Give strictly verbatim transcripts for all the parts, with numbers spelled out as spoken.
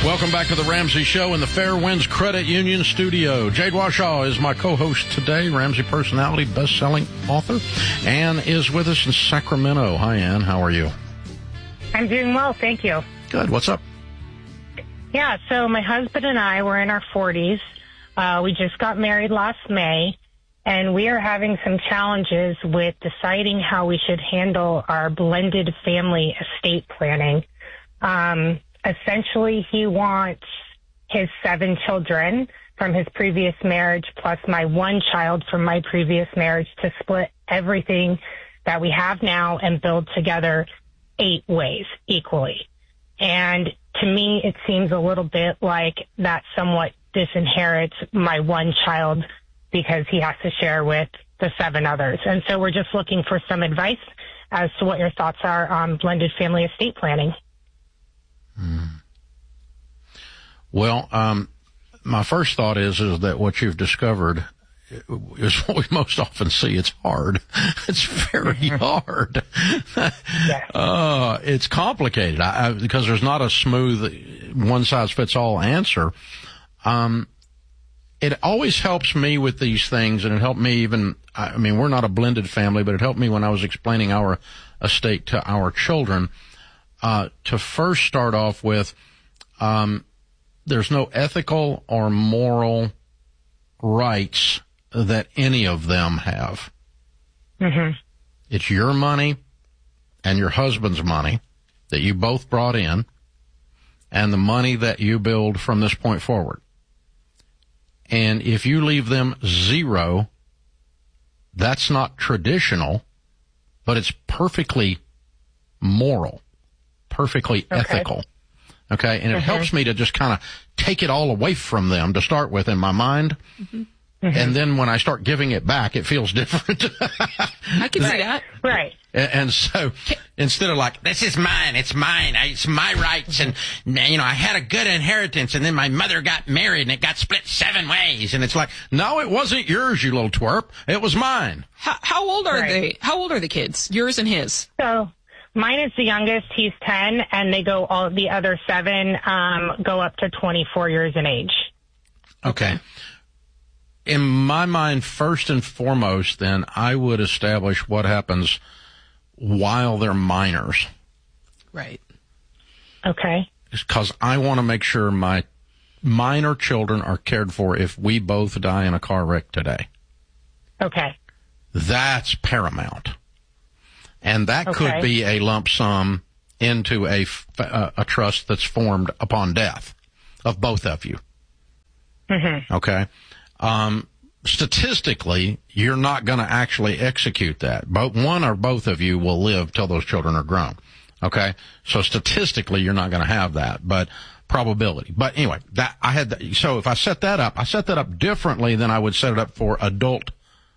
Welcome back to the Ramsey Show in the Fairwinds Credit Union studio. Jade Washaw is my co-host today, Ramsey personality, best-selling author. Ann is with us in Sacramento. Hi, Ann. How are you? I'm doing well, thank you. Good. What's up? Yeah, so my husband and I were in our forties. Uh, we just got married last May, and we are having some challenges with deciding how we should handle our blended family estate planning. Um, essentially, he wants his seven children from his previous marriage plus my one child from my previous marriage to split everything that we have now and build together eight ways equally. And to me, it seems a little bit like that somewhat disinherits my one child because he has to share with the seven others. And so we're just looking for some advice as to what your thoughts are on blended family estate planning. Hmm. Well, um, my first thought is, is that what you've discovered is what we most often see. It's hard. It's very hard. Yes. Uh, it's complicated I, I, because there's not a smooth one-size-fits-all answer. Um, it always helps me with these things, and it helped me even, I mean, we're not a blended family, but it helped me when I was explaining our estate to our children, uh, to first start off with, um, there's no ethical or moral rights that any of them have. Mm-hmm. It's your money and your husband's money that you both brought in, and the money that you build from this point forward. And if you leave them zero, that's not traditional, but it's perfectly moral, perfectly okay. ethical. Okay? And it mm-hmm. helps me to just kind of take it all away from them to start with in my mind. Mm-hmm. Mm-hmm. And then when I start giving it back, it feels different. I can see that. Right. And, and so instead of like, this is mine, it's mine, it's my rights, and, you know, I had a good inheritance, and then my mother got married, and it got split seven ways. And it's like, no, it wasn't yours, you little twerp. It was mine. How, how old are right. they? How old are the kids? Yours and his? So mine is the youngest. He's ten, and they go all the other seven um, go up to twenty-four years in age. Okay. In my mind, first and foremost, then, I would establish what happens while they're minors. Right. Okay. Because I want to make sure my minor children are cared for if we both die in a car wreck today. Okay. That's paramount. And that okay. could be a lump sum into a, uh, a trust that's formed upon death of both of you. Mm-hmm. Okay. Um, statistically, you're not going to actually execute that. Both one or both of you will live till those children are grown. Okay. So statistically, you're not going to have that, but probability. But anyway, that I had, that, so if I set that up, I set that up differently than I would set it up for adult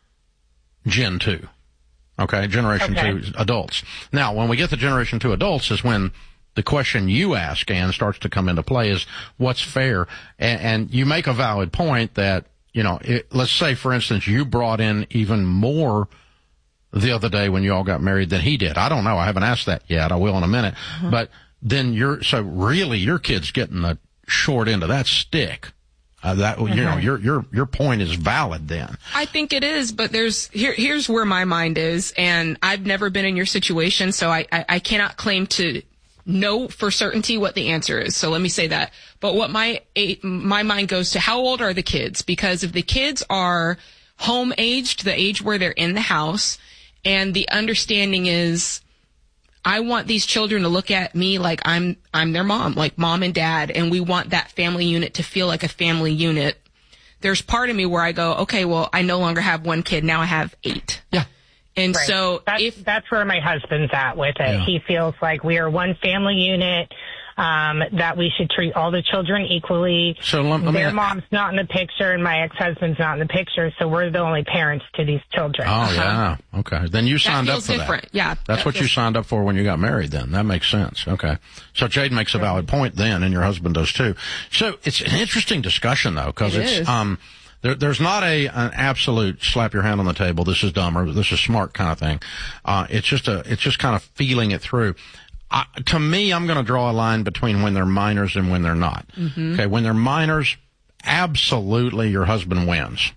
Gen two. Okay. Generation okay. two adults. Now, when we get to Generation two adults is when the question you ask, Ann, starts to come into play is what's fair. And, and you make a valid point that, you know, it, let's say, for instance, you brought in even more the other day when you all got married than he did. I don't know. I haven't asked that yet. I will in a minute. Mm-hmm. But then you're, so really your kid's getting the short end of that stick. Uh, that, mm-hmm. you know, your, your, your point is valid then. I think it is, but there's, here, here's where my mind is. And I've never been in your situation, so I, I, I cannot claim to know for certainty what the answer is. So let me say that. But what my my mind goes to, how old are the kids? Because if the kids are home aged, the age where they're in the house, and the understanding is, I want these children to look at me like I'm I'm their mom, like mom and dad, and we want that family unit to feel like a family unit. There's part of me where I go, okay, well, I no longer have one kid, now I have eight. Yeah. And right. so that's, if that's where my husband's at with it. Yeah. He feels like we are one family unit, um, that we should treat all the children equally. So let, let Their me, mom's not in the picture and my ex-husband's not in the picture, so we're the only parents to these children. Oh, uh-huh. yeah. Okay. Then you signed that up feels for different. that. Yeah. That's that what you feels- signed up for when you got married then. That makes sense. Okay. So Jade makes a valid point then, and your husband does too. So it's an interesting discussion though, because It it's, is. um, There, there's not a an absolute slap your hand on the table, this is dumb or this is smart kind of thing. Uh, it's just a, it's just kind of feeling it through. I, to me, I'm going to draw a line between when they're minors and when they're not. Mm-hmm. Okay, when they're minors, absolutely your husband wins.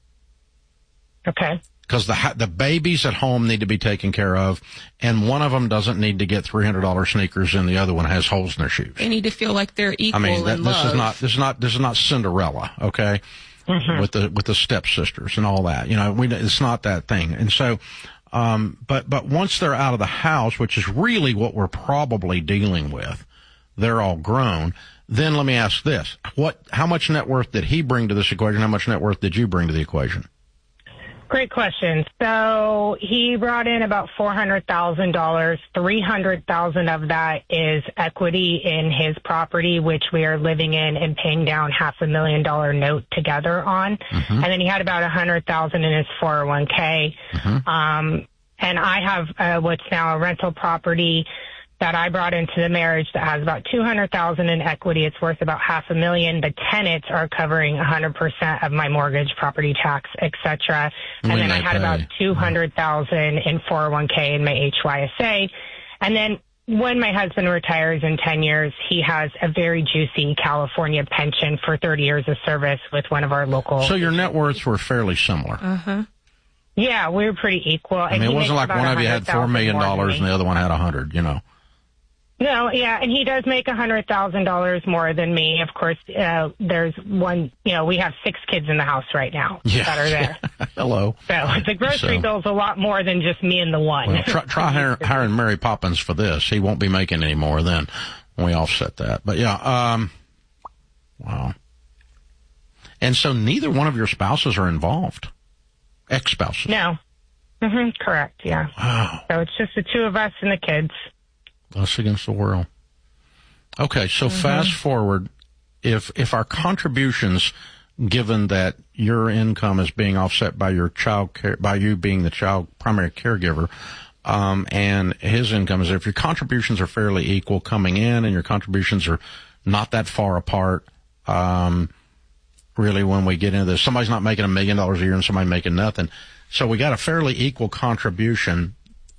Okay. Because the the babies at home need to be taken care of, and one of them doesn't need to get three hundred dollars sneakers, and the other one has holes in their shoes. They need to feel like they're equal. I mean, that, in this love. is not this is not this is not Cinderella, okay? Mm-hmm. With the with the stepsisters and all that, you know, we it's not that thing. And so, um, but but once they're out of the house, which is really what we're probably dealing with, they're all grown. Then let me ask this: what? How much net worth did he bring to this equation? How much net worth did you bring to the equation? Great question. So he brought in about four hundred thousand dollars. three hundred thousand dollars of that is equity in his property, which we are living in and paying down half a million dollar note together on. Mm-hmm. And then he had about one hundred thousand dollars in his four oh one k. Mm-hmm. Um, and I have uh, what's now a rental property that I brought into the marriage that has about two hundred thousand dollars in equity. It's worth about half a million. The tenants are covering one hundred percent of my mortgage, property tax, et cetera. And then I had pay. about two hundred thousand dollars in four oh one k in my H Y S A. And then when my husband retires in ten years, he has a very juicy California pension for thirty years of service with one of our local. So your net worths were fairly similar. Uh-huh. Yeah, we were pretty equal. I mean, it wasn't like one of you had four million dollars and the other one had a hundred, you know. No, yeah, and he does make one hundred thousand dollars more than me. Of course, uh, there's one, you know, we have six kids in the house right now yeah. that are there. Hello. So the grocery so, bill's a lot more than just me and the one. Well, try, try hiring, hiring Mary Poppins for this. He won't be making any more then when we offset that. But, yeah, um, wow. And so neither one of your spouses are involved, ex-spouses? No. Mm-hmm, correct, yeah. Wow. So it's just the two of us and the kids. Us against the world. Okay, so mm-hmm. fast forward, if if our contributions, given that your income is being offset by your child care, by you being the child primary caregiver, um, and his income is, if your contributions are fairly equal coming in, and your contributions are not that far apart, um, really when we get into this, somebody's not making a million dollars a year and somebody making nothing, so we got a fairly equal contribution.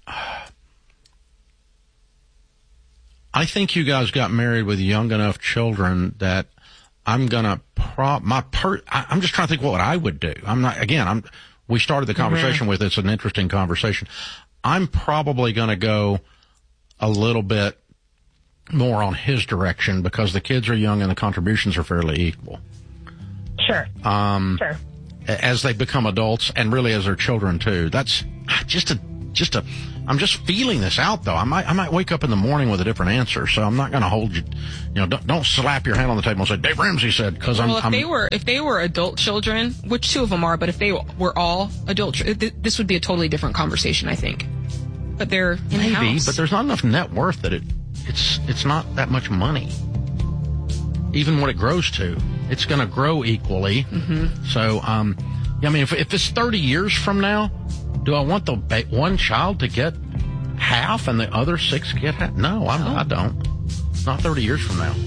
I think you guys got married with young enough children that I'm gonna pro my per. I, I'm just trying to think what I would do. I'm not again. I'm. We started the conversation mm-hmm. with it's an interesting conversation. I'm probably gonna go a little bit more on his direction because the kids are young and the contributions are fairly equal. Sure. Um, sure. As they become adults and really as their children too. That's just a just a. I'm just feeling this out, though. I might, I might wake up in the morning with a different answer, so I'm not going to hold you. You know, don't, don't slap your hand on the table and say Dave Ramsey said, because I'm. Well, if I'm, they were, if they were adult children, which two of them are, but if they were all adult, th- this would be a totally different conversation, I think. But they're in maybe, the house. But there's not enough net worth that it, it's, it's not that much money. Even what it grows to, it's going to grow equally. Mm-hmm. So, um, I mean, if, if it's thirty years from now. Do I want the ba- one child to get half and the other six get half? No, I'm, I don't. Not thirty years from now.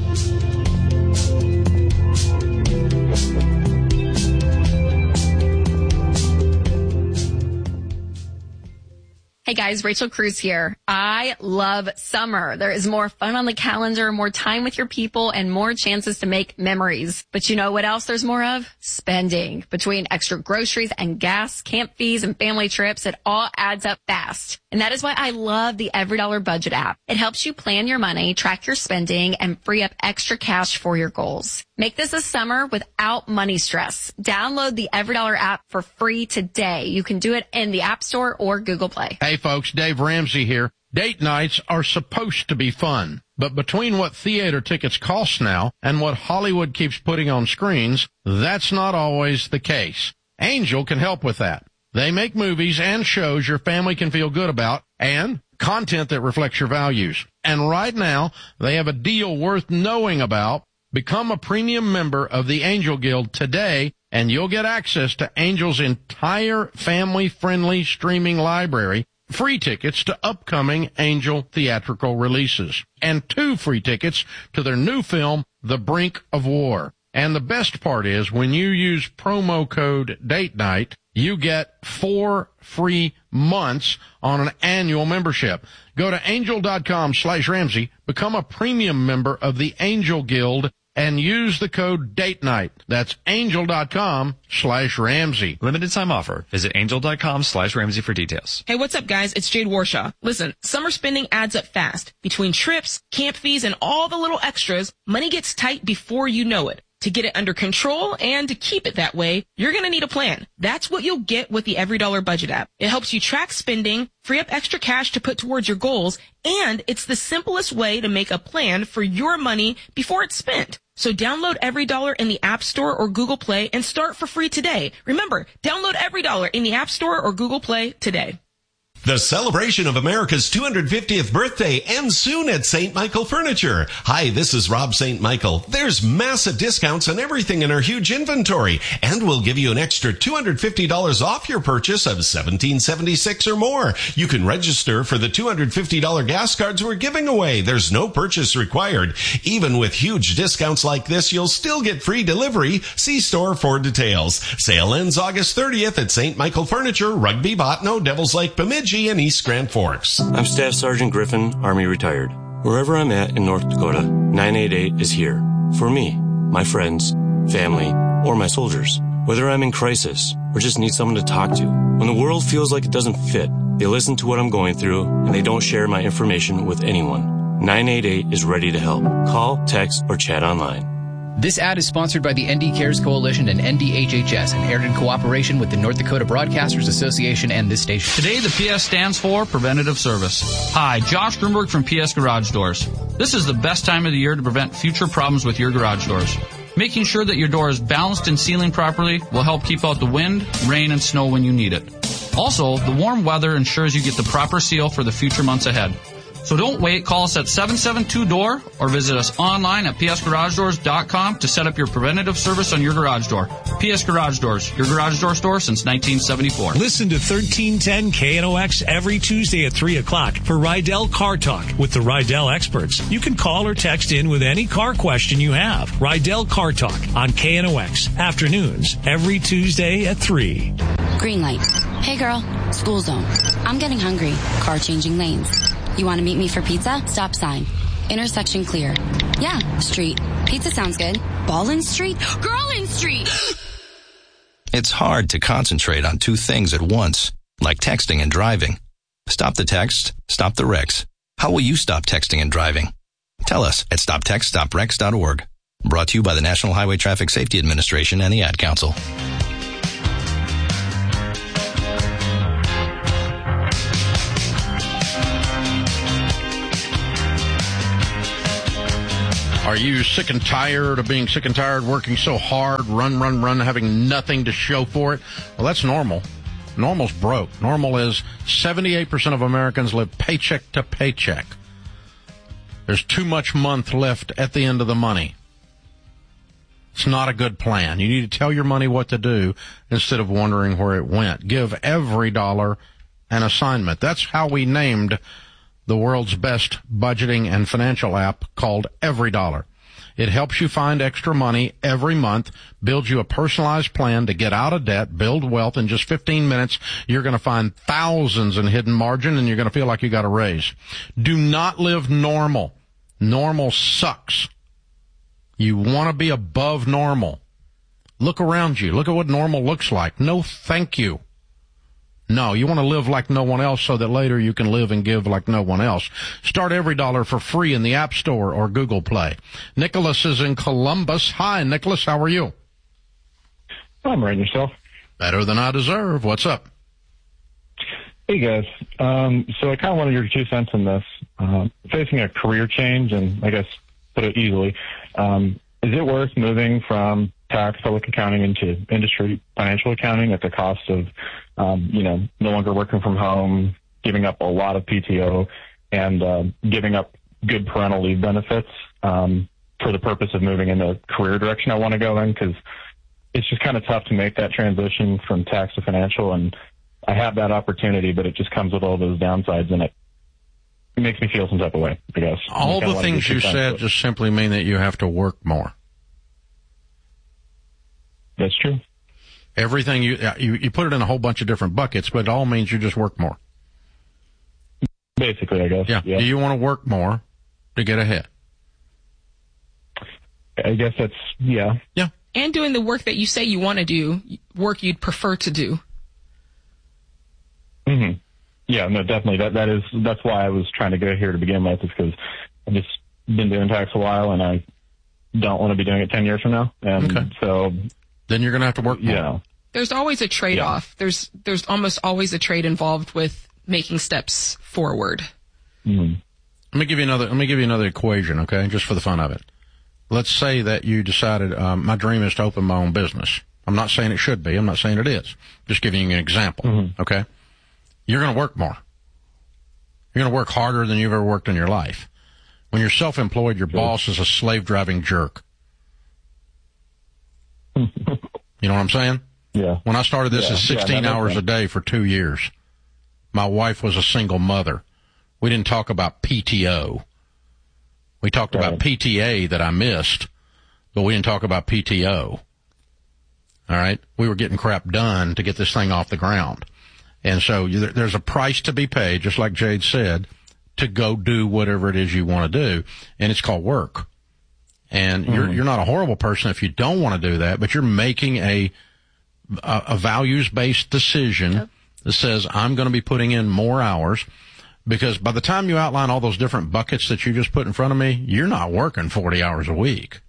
Hey guys, Rachel Cruz here. I love summer. There is more fun on the calendar, more time with your people, and more chances to make memories. But you know what else there's more of? Spending. Between extra groceries and gas, camp fees, and family trips, it all adds up fast. And that is why I love the Every Dollar Budget app. It helps you plan your money, track your spending, and free up extra cash for your goals. Make this a summer without money stress. Download the Every Dollar app for free today. You can do it in the App Store or Google Play. Hey folks, Dave Ramsey here. Date nights are supposed to be fun, but between what theater tickets cost now and what Hollywood keeps putting on screens, that's not always the case. Angel can help with that. They make movies and shows your family can feel good about and content that reflects your values. And right now, they have a deal worth knowing about. Become a premium member of the Angel Guild today, and you'll get access to Angel's entire family-friendly streaming library, free tickets to upcoming Angel theatrical releases, and two free tickets to their new film, The Brink of War. And the best part is, when you use promo code DATE NIGHT, you get four free months on an annual membership. Go to angel.com slash Ramsey, become a premium member of the Angel Guild, and use the code date night. That's angel.com slash Ramsey. Limited time offer. Visit angel.com slash Ramsey for details. Hey, what's up, guys? It's Jade Warshaw. Listen, summer spending adds up fast. Between trips, camp fees, and all the little extras, money gets tight before you know it. To get it under control and to keep it that way, you're going to need a plan. That's what you'll get with the EveryDollar Budget app. It helps you track spending, free up extra cash to put towards your goals, and it's the simplest way to make a plan for your money before it's spent. So download EveryDollar in the App Store or Google Play and start for free today. Remember, download EveryDollar in the App Store or Google Play today. The celebration of America's two hundred fiftieth birthday ends soon at Saint Michael Furniture. Hi, this is Rob Saint Michael. There's massive discounts on everything in our huge inventory, and we'll give you an extra two hundred fifty dollars off your purchase of seventeen seventy-six or more. You can register for the two hundred fifty dollars gas cards we're giving away. There's no purchase required. Even with huge discounts like this, you'll still get free delivery. See store for details. Sale ends August thirtieth at Saint Michael Furniture, Rugby, Botno, Devils Lake, Bemidji, and East Grand Forks. I'm Staff Sergeant Griffin, Army retired. Wherever I'm at in North Dakota, nine eight eight is here. For me, my friends, family, or my soldiers. Whether I'm in crisis or just need someone to talk to. When the world feels like it doesn't fit, they listen to what I'm going through and they don't share my information with anyone. nine eight eight is ready to help. Call, text, or chat online. This ad is sponsored by the N D Cares Coalition and N D H H S and aired in cooperation with the North Dakota Broadcasters Association and this station. Today, the P S stands for Preventative Service. Hi, Josh Grunberg from P S Garage Doors. This is the best time of the year to prevent future problems with your garage doors. Making sure that your door is balanced and sealing properly will help keep out the wind, rain, and snow when you need it. Also, the warm weather ensures you get the proper seal for the future months ahead. So don't wait. Call us at seven seven two D O O R or visit us online at p s garage doors dot com to set up your preventative service on your garage door. P S Garage Doors, your garage door store since nineteen seventy-four. Listen to thirteen ten K N O X every Tuesday at three o'clock for Rydell Car Talk with the Rydell experts. You can call or text in with any car question you have. Rydell Car Talk on K N O X, afternoons, every Tuesday at three. Green light. Hey girl, school zone. I'm getting hungry. Car changing lanes. You want to meet me for pizza? Stop sign. Intersection clear. Yeah, street. Pizza sounds good. Ballin Street? Girlin Street! It's hard to concentrate on two things at once, like texting and driving. Stop the text, stop the wrecks. How will you stop texting and driving? Tell us at stop text stop wrecks dot org. Brought to you by the National Highway Traffic Safety Administration and the Ad Council. Are you sick and tired of being sick and tired, working so hard, run, run, run, having nothing to show for it? Well, that's normal. Normal's broke. Normal is seventy-eight percent of Americans live paycheck to paycheck. There's too much month left at the end of the money. It's not a good plan. You need to tell your money what to do instead of wondering where it went. Give EveryDollar an assignment. That's how we named the world's best budgeting and financial app called EveryDollar. It helps you find extra money every month, builds you a personalized plan to get out of debt, build wealth. In just fifteen minutes, you're going to find thousands in hidden margin, and you're going to feel like you got a raise. Do not live normal. Normal sucks. You want to be above normal. Look around you. Look at what normal looks like. No, thank you. No, you want to live like no one else so that later you can live and give like no one else. Start EveryDollar for free in the App Store or Google Play. Nicholas is in Columbus. Hi, Nicholas. How are you? I'm right, yourself. Better than I deserve. What's up? Hey, guys. Um, so I kind of wanted your two cents on this. Uh, facing a career change, and I guess put it easily, um, is it worth moving from tax, public accounting into industry financial accounting at the cost of, um, you know, no longer working from home, giving up a lot of P T O, and uh, giving up good parental leave benefits um, for the purpose of moving in the career direction I want to go in? Because it's just kind of tough to make that transition from tax to financial, and I have that opportunity, but it just comes with all those downsides, and it, it makes me feel some type of way, I guess. All the things you said just simply mean that you have to work more. That's true. Everything you, you, you put it in a whole bunch of different buckets, but it all means you just work more. Basically, I guess. Yeah. yeah. Do you want to work more to get ahead? I guess that's, yeah. Yeah. And doing the work that you say you want to do, work you'd prefer to do. Mm-hmm. Yeah, no, definitely. That that is that's why I was trying to get here to begin with, is because I've just been doing tax a while, and I don't want to be doing it ten years from now. And okay. so then you're going to have to work more. Yeah. There's always a trade-off. Yeah. There's there's almost always a trade involved with making steps forward. Mm-hmm. Let me give you another. Let me give you another equation, okay? Just for the fun of it. Let's say that you decided um, my dream is to open my own business. I'm not saying it should be. I'm not saying it is. Just giving you an example, mm-hmm. okay? You're going to work more. You're going to work harder than you've ever worked in your life. When you're self-employed, your boss is a slave-driving jerk. You know what I'm saying? Yeah. When I started this, yeah. it's sixteen yeah, hours sense. a day for two years. My wife was a single mother. We didn't talk about P T O. We talked right. about P T A that I missed, but we didn't talk about P T O. All right? We were getting crap done to get this thing off the ground. And so you, there's a price to be paid, just like Jade said, to go do whatever it is you want to do, and it's called work. And mm-hmm. you're you're not a horrible person if you don't want to do that, but you're making a a, a values-based decision yep. that says I'm going to be putting in more hours, because by the time you outline all those different buckets that you just put in front of me, you're not working forty hours a week.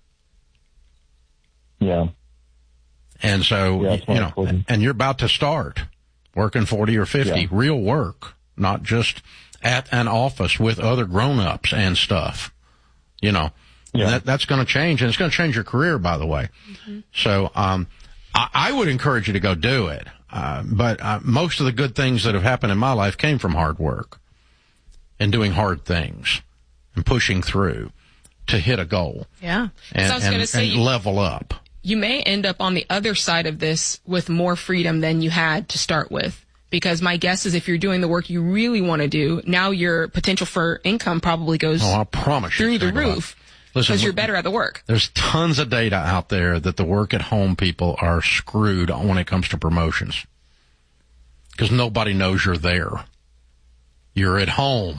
Yeah. And so, yeah, you know, important. And you're about to start working forty or fifty, yeah. real work, not just at an office with other grown-ups and stuff, you know. Yeah. That, that's going to change, and it's going to change your career, by the way. Mm-hmm. So um, I, I would encourage you to go do it. Uh, but uh, most of the good things that have happened in my life came from hard work and doing hard things and pushing through to hit a goal. Yeah. And, so I was going to say, and you, level up. You may end up on the other side of this with more freedom than you had to start with. Because my guess is if you're doing the work you really want to do, now your potential for income probably goes oh, I promise through you, the roof. Because you're better at the work. There's tons of data out there that the work at home people are screwed when it comes to promotions. Because nobody knows you're there. You're at home.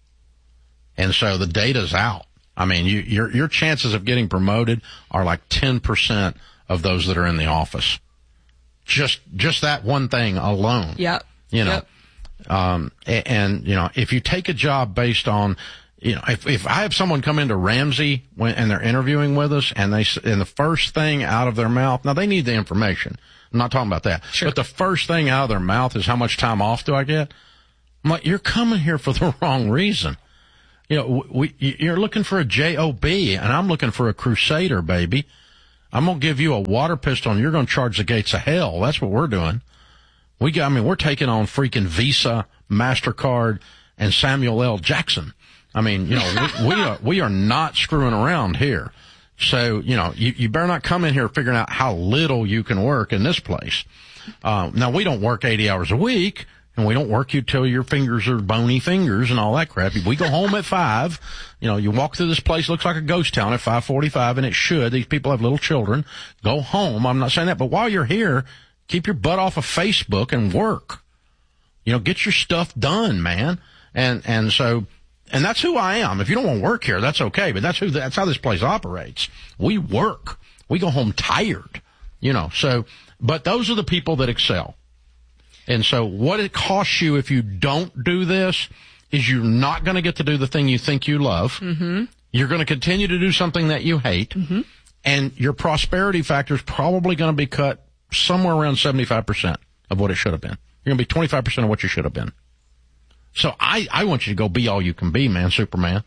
And so the data's out. I mean, you, your your chances of getting promoted are like ten percent of those that are in the office. Just just that one thing alone. Yep. You know. Yep. Um, and, and, you know, if you take a job based on, you know, if, if I have someone come into Ramsey when, and they're interviewing with us and they, and the first thing out of their mouth, now they need the information. I'm not talking about that. Sure. But the first thing out of their mouth is how much time off do I get? I'm like, you're coming here for the wrong reason. You know, we, you're looking for a job, and I'm looking for a crusader, baby. I'm going to give you a water pistol and you're going to charge the gates of hell. That's what we're doing. We got, I mean, we're taking on freaking Visa, MasterCard, and Samuel L. Jackson. I mean, you know, we, we are, we are not screwing around here. So, you know, you, you better not come in here figuring out how little you can work in this place. Uh, now, we don't work eighty hours a week, and we don't work you till your fingers are bony fingers and all that crap. We go home at five. You know, you walk through this place, looks like a ghost town at five forty-five, and it should. These people have little children. Go home. I'm not saying that. But while you're here, keep your butt off of Facebook and work. You know, get your stuff done, man. And, and so, and that's who I am. If you don't want to work here, that's okay. But that's who, that's how this place operates. We work. We go home tired, you know, so, but those are the people that excel. And so what it costs you if you don't do this is you're not going to get to do the thing you think you love. Mm-hmm. You're going to continue to do something that you hate. Mm-hmm. And your prosperity factor is probably going to be cut somewhere around seventy-five percent of what it should have been. You're going to be twenty-five percent of what you should have been. So I, I want you to go be all you can be, man, Superman.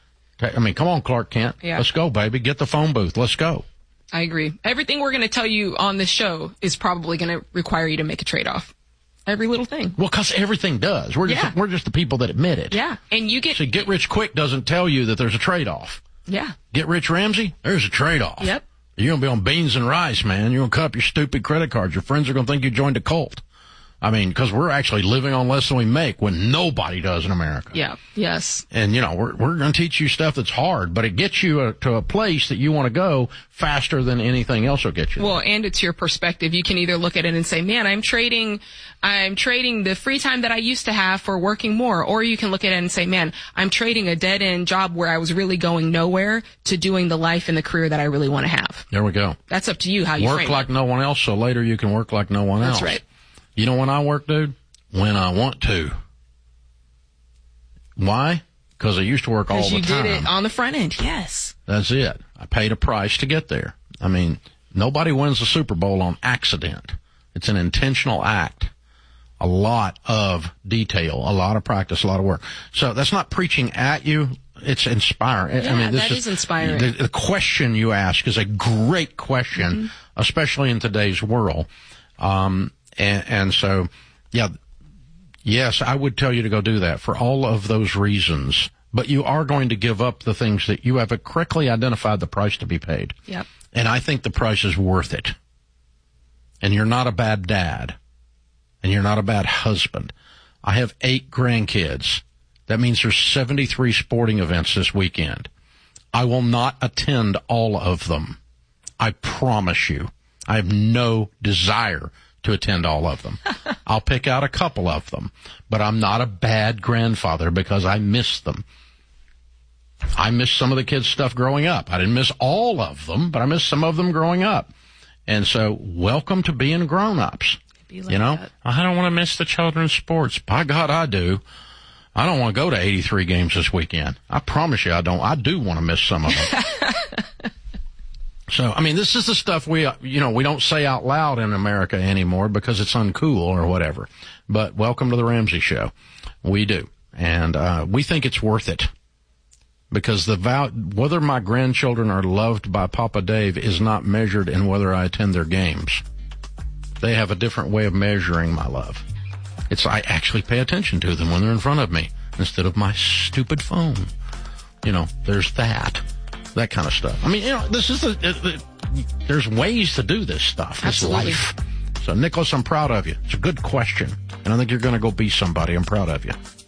I mean, come on, Clark Kent. Yeah. Let's go, baby. Get the phone booth. Let's go. I agree. Everything we're going to tell you on this show is probably going to require you to make a trade-off. Every little thing. Well, because everything does. We're just, yeah. we're just the people that admit it. Yeah. And you get... See, Get Rich Quick doesn't tell you that there's a trade-off. Yeah. Get Rich Ramsey, there's a trade-off. Yep. You're going to be on beans and rice, man. You're going to cut up your stupid credit cards. Your friends are going to think you joined a cult. I mean, because we're actually living on less than we make when nobody does in America. Yeah. Yes. And, you know, we're, we're going to teach you stuff that's hard, but it gets you a, to a place that you want to go faster than anything else will get you. Well, and it's your perspective. You can either look at it and say, man, I'm trading, I'm trading the free time that I used to have for working more. Or you can look at it and say, man, I'm trading a dead end job where I was really going nowhere to doing the life and the career that I really want to have. There we go. That's up to you how you work frame like it. no one else, so later you can work like no one else. That's right. You know when I work, dude? When I want to. Why? Because I used to work all the time. Because you did it on the front end, yes. That's it. I paid a price to get there. I mean, nobody wins the Super Bowl on accident. It's an intentional act. A lot of detail, a lot of practice, a lot of work. So that's not preaching at you. It's inspiring. Yeah, I mean, this that is, is inspiring. The, the question you ask is a great question, mm-hmm. especially in today's world. Um, and, and so, yeah, yes, I would tell you to go do that for all of those reasons. But you are going to give up the things that you have correctly identified the price to be paid. Yep. And I think the price is worth it. And you're not a bad dad. And you're not a bad husband. I have eight grandkids. That means there's seventy-three sporting events this weekend. I will not attend all of them. I promise you. I have no desire to attend all of them. I'll pick out a couple of them. But I'm not a bad grandfather because I miss them. I missed some of the kids' stuff growing up. I didn't miss all of them, but I missed some of them growing up. And so, welcome to being grown-ups. Like you know, that. I don't want to miss the children's sports. By God, I do. I don't want to go to eighty-three games this weekend. I promise you I don't. I do want to miss some of them. So, I mean, this is the stuff we, you know, we don't say out loud in America anymore because it's uncool or whatever. But welcome to the Ramsey Show. We do. And uh we think it's worth it. Because the val- whether my grandchildren are loved by Papa Dave is not measured in whether I attend their games. They have a different way of measuring my love. It's I actually pay attention to them when they're in front of me instead of my stupid phone. You know, there's that. That kind of stuff. I mean, you know, this is the, the there's ways to do this stuff. This Absolutely. life. So, Nicholas, I'm proud of you. It's a good question. And I think you're going to go be somebody. I'm proud of you.